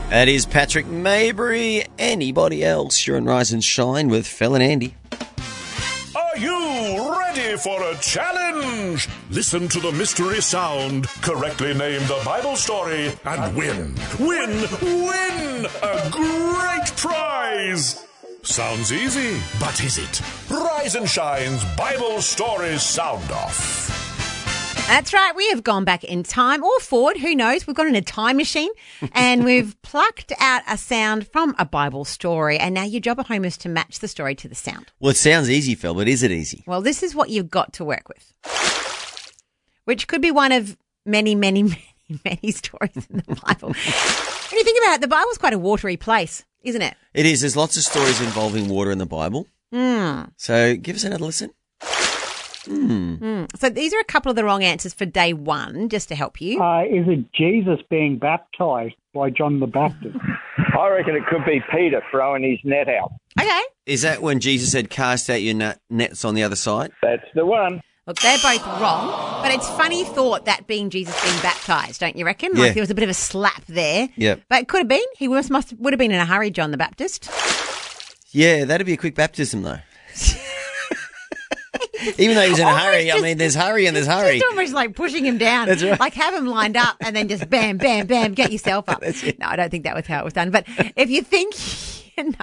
That is Patrick Maybury. Anybody else? You're on Rise and Shine with Phil and Andy. Are you ready for a challenge? Listen to the mystery sound, correctly name the Bible story, and win a great prize. Sounds easy, but is it? Rise and Shine's Bible Story Sound Off. That's right. We have gone back in time or forward. Who knows? We've gone in a time machine and we've plucked out a sound from a Bible story. And now your job at home is to match the story to the sound. Well, it sounds easy, Phil, but is it easy? Well, this is what you've got to work with, which could be one of many, many, many, many stories in the Bible. When you think about it, the Bible's quite a watery place, isn't it? It is. There's lots of stories involving water in the Bible. So give us another listen. So these are a couple of the wrong answers for day one, just to help you. Is it Jesus being baptized by John the Baptist? I reckon it could be Peter throwing his net out. Okay. Is that when Jesus said, cast out your nets on the other side? That's the one. Look, they're both wrong, but it's funny thought that being Jesus being baptised, don't you reckon? Yeah. Like there was a bit of a slap there. Yep. But it could have been. He would have been in a hurry, John the Baptist. Yeah, that'd be a quick baptism, though. Even though he was in a hurry, I mean, there's hurry and there's hurry. Just almost like pushing him down. That's right. Like have him lined up and then just bam, bam, bam, get yourself up. That's it. No, I don't think that was how it was done. But if you think you know,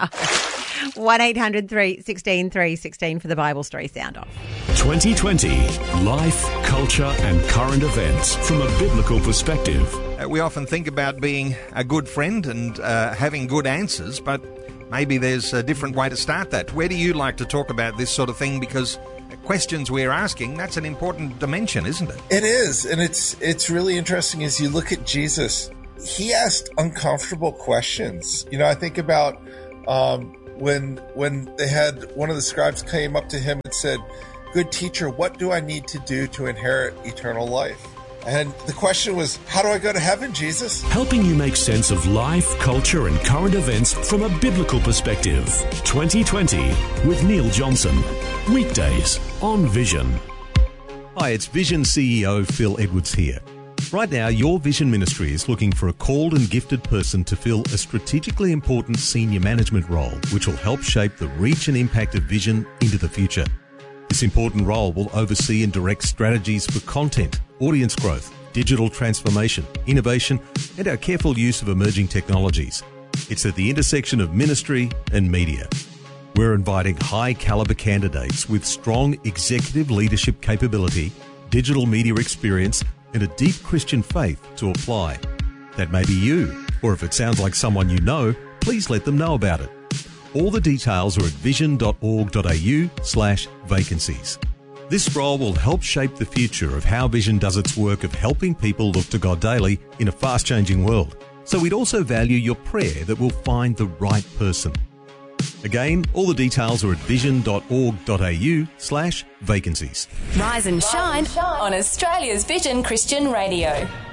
1-800-316-316 for the Bible story sound off. 2020 Life, Culture and Current Events from a Biblical Perspective. We often think about being a good friend and having good answers, but maybe there's a different way to start that. Where do you like to talk about this sort of thing? Because questions we're asking, that's an important dimension, isn't it? It is, and it's really interesting as you look at Jesus. He asked uncomfortable questions. You know, I think about when they had one of the scribes came up to him and said, "Good teacher, what do I need to do to inherit eternal life?" And the question was, how do I go to heaven, Jesus? Helping you make sense of life, culture and current events from a biblical perspective. 2020 with Neil Johnson. Weekdays on Vision. Hi, it's Vision CEO Phil Edwards here. Right now, your Vision Ministry is looking for a called and gifted person to fill a strategically important senior management role, which will help shape the reach and impact of Vision into the future. This important role will oversee and direct strategies for content, audience growth, digital transformation, innovation, and our careful use of emerging technologies. It's at the intersection of ministry and media. We're inviting high-caliber candidates with strong executive leadership capability, digital media experience, and a deep Christian faith to apply. That may be you, or if it sounds like someone you know, please let them know about it. All the details are at vision.org.au/vacancies. This role will help shape the future of how Vision does its work of helping people look to God daily in a fast-changing world. So we'd also value your prayer that we'll find the right person. Again, all the details are at vision.org.au/vacancies. Rise and shine on Australia's Vision Christian Radio.